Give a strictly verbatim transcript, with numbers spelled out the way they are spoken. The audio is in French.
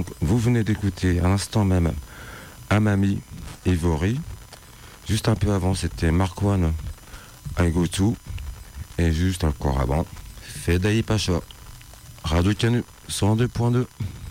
Donc, vous venez d'écouter à l'instant même Amami Ivory. Juste un peu avant, c'était Marquan I Go To. Et juste encore avant, Fedaï Pacha. Radio Canu cent deux point deux.